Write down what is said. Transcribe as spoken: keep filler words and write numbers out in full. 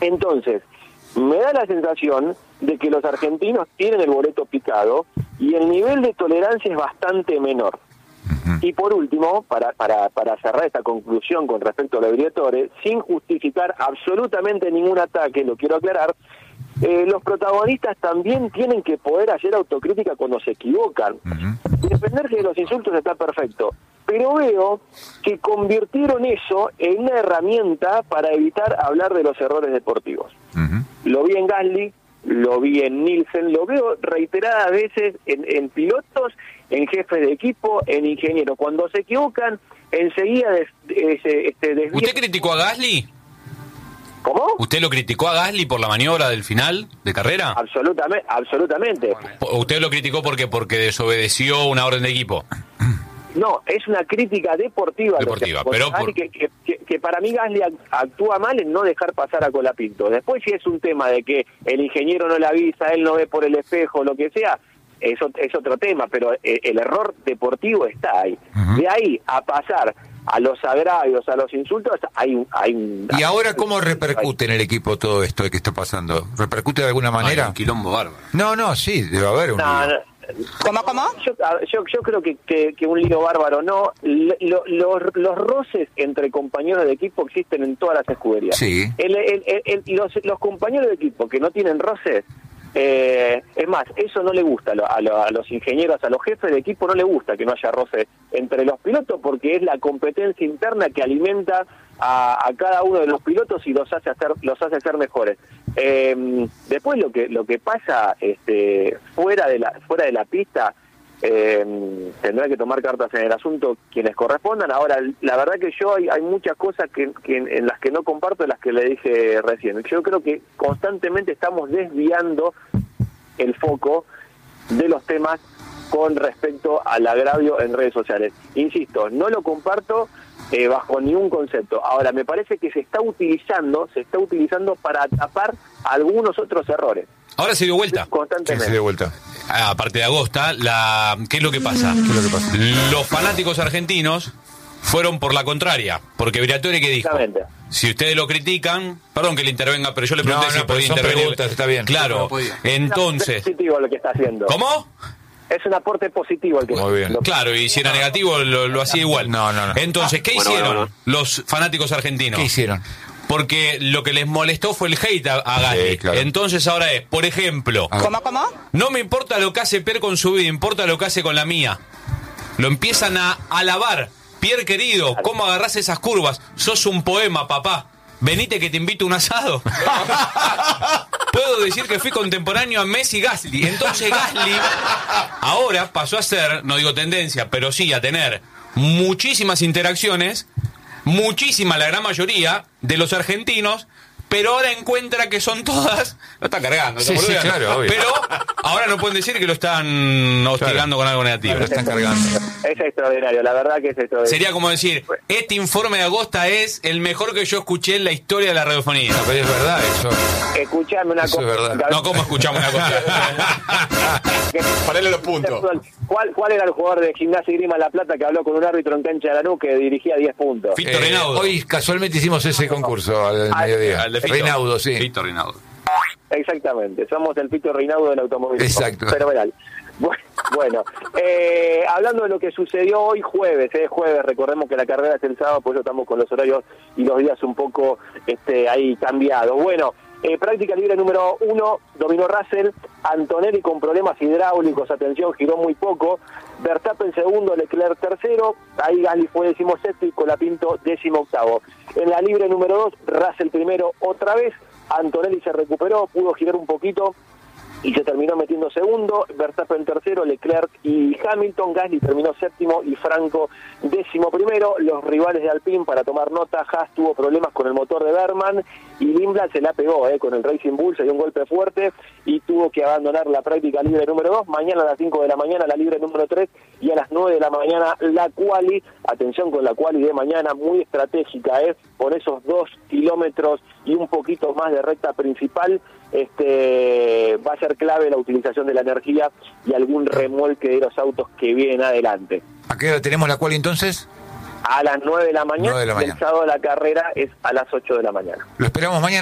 Entonces, me da la sensación de que los argentinos tienen el boleto picado y el nivel de tolerancia es bastante menor. Uh-huh. Y por último, para, para, para cerrar esta conclusión con respecto a los Briatore, sin justificar absolutamente ningún ataque, lo quiero aclarar, eh, los protagonistas también tienen que poder hacer autocrítica cuando se equivocan. Uh-huh. Defenderse de los insultos está perfecto, pero veo que convirtieron eso en una herramienta para evitar hablar de los errores deportivos. Uh-huh. Lo vi en Gasly, lo vi en Nielsen, lo veo reiteradas veces en, en pilotos, en jefes de equipo, en ingenieros. Cuando se equivocan, enseguida des, des, este, desvían. ¿Usted criticó a Gasly? ¿Cómo? ¿Usted lo criticó a Gasly por la maniobra del final de carrera? Absolutamente, absolutamente. ¿Usted lo criticó porque porque desobedeció una orden de equipo? No, es una crítica deportiva. Deportiva, pero por... que, que, que, que para mí Gasly actúa mal en no dejar pasar a Colapinto. Después, si es un tema de que el ingeniero no le avisa, él no ve por el espejo, lo que sea, eso es otro tema, pero el, el error deportivo está ahí. Uh-huh. De ahí a pasar a los agravios, a los insultos, hay un... Hay un ¿Y ahora cómo repercute en el equipo todo esto que está pasando? ¿Repercute de alguna manera? Ay, un quilombo bárbaro. No, no, sí, debe haber un... No, no. ¿Cómo, cómo? Yo, yo, yo creo que, que, que un lío bárbaro no. Lo, lo, los roces entre compañeros de equipo existen en todas las escuderías. Sí. El, el, el, el, los, los compañeros de equipo que no tienen roces, eh, es más, eso no le gusta a, lo, a, lo, a los ingenieros, a los jefes de equipo no le gusta que no haya roces entre los pilotos porque es la competencia interna que alimenta a, a cada uno de los pilotos y los hace hacer, los hace ser mejores. Eh, después lo que lo que pasa este, fuera de la fuera de la pista eh, tendrá que tomar cartas en el asunto quienes correspondan. Ahora, la verdad que yo hay, hay muchas cosas que, que en, en las que no comparto, las que le dije recién. Yo creo que constantemente estamos desviando el foco de los temas con respecto al agravio en redes sociales. Insisto, no lo comparto Eh, bajo ningún concepto. Ahora, me parece que se está utilizando, se está utilizando para tapar algunos otros errores. Ahora se dio vuelta. Constantemente. Sí, se dio vuelta. Ah, aparte de Agosta, la... ¿qué es lo que pasa? ¿Qué es lo que pasa? Los fanáticos argentinos fueron por la contraria, porque Briatore, ¿qué dijo? Si ustedes lo critican, perdón que le intervenga, pero yo le pregunté no, no, si podía intervenir. Preguntas, está bien. Claro, no entonces... Es positivo lo que está haciendo. ¿Cómo? Es un aporte positivo el que... Muy bien. Claro, y si era negativo lo, lo hacía igual. No, no, no. Entonces, ¿qué bueno, hicieron bueno, bueno. los fanáticos argentinos? ¿Qué hicieron? Porque lo que les molestó fue el hate a, a Gasly. Sí, claro. Entonces ahora es, por ejemplo... ¿Cómo, cómo? No me importa lo que hace Pierre con su vida, importa lo que hace con la mía. Lo empiezan a alabar. Pierre querido, ¿cómo agarrás esas curvas? Sos un poema, papá. Venite que te invito a un asado. Puedo decir que fui contemporáneo a Messi y Gasly. Entonces Gasly ahora pasó a ser, no digo tendencia, pero sí a tener muchísimas interacciones, muchísima, la gran mayoría de los argentinos, pero ahora encuentra que son todas... Lo está cargando, sí, sí, claro, obvio. Pero ahora no pueden decir que lo están hostigando, claro, con algo negativo. Lo están cargando. Es extraordinario, la verdad que es extraordinario. Sería como decir, este informe de Agosta es el mejor que yo escuché en la historia de la radiofonía. No, pero es verdad eso. Escuchame una eso cosa. Es verdad. No, ¿cómo escuchamos una cosa? Ponele los puntos. ¿Cuál, ¿Cuál era el jugador de Gimnasia y Grima La Plata que habló con un árbitro en cancha de Lanús que dirigía diez puntos? Fito Eh, Reinaudo. hoy casualmente hicimos ese concurso al, al mediodía. Al de Fito. Reinaudo, sí. Fito Reinaudo. Exactamente, somos el Fito Reinaudo del automovilismo. Exacto. Fenomenal. Bueno, eh, hablando de lo que sucedió hoy jueves, eh, jueves, recordemos que la carrera es el sábado, por eso estamos con los horarios y los días un poco este, ahí cambiados. Bueno, eh, práctica libre número uno, dominó Russell, Antonelli con problemas hidráulicos, atención, giró muy poco, Verstappen segundo, Leclerc tercero, ahí Gasly fue decimosexto y Colapinto décimo octavo. En la libre número dos, Russell primero otra vez, Antonelli se recuperó, pudo girar un poquito y se terminó metiendo segundo, Verstappen tercero, Leclerc y Hamilton, Gasly terminó séptimo y Franco décimo primero. Los rivales de Alpine, para tomar nota, Haas tuvo problemas con el motor de Berman y Lindblad se la pegó eh, con el Racing Bull, se dio un golpe fuerte y tuvo que abandonar la práctica libre número dos. Mañana a las cinco de la mañana la libre número tres y a las nueve de la mañana la quali. Atención con la quali de mañana, muy estratégica, eh, por esos dos kilómetros y un poquito más de recta principal. Este va a ser clave la utilización de la energía y algún remolque de los autos que vienen adelante. ¿A qué hora tenemos la cual entonces? A las nueve de la mañana, nueve de la mañana. El sábado la carrera es a las ocho de la mañana. Lo esperamos mañana.